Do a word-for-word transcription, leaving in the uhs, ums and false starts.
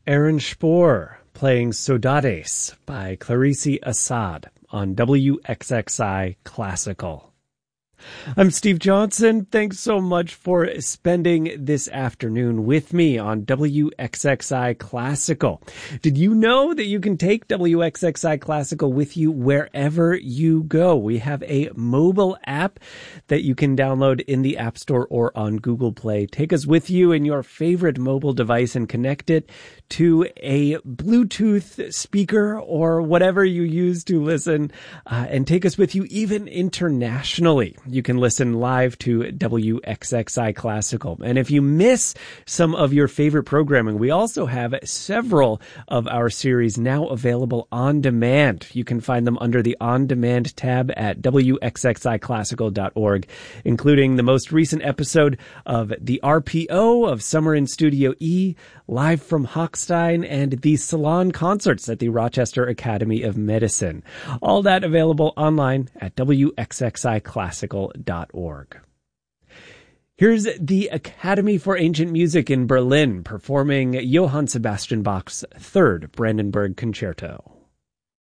Aaron Spohr playing Saudades by Clarice Assad on W X X I Classical. I'm Steve Johnson. Thanks so much for spending this afternoon with me on W X X I Classical. Did you know that you can take W X X I Classical with you wherever you go? We have a mobile app that you can download in the App Store or on Google Play. Take us with you in your favorite mobile device and connect it to a Bluetooth speaker or whatever you use to listen, uh, and take us with you even internationally. You can listen live to W X X I Classical. And if you miss some of your favorite programming, we also have several of our series now available on demand. You can find them under the On Demand tab at W X X I classical dot org, including the most recent episode of the R P O of Summer in Studio E, live from Hochstein, and the Salon concerts at the Rochester Academy of Medicine. All that available online at W X X I classical dot org. Here's the Academy for Ancient Music in Berlin performing Johann Sebastian Bach's Third Brandenburg Concerto.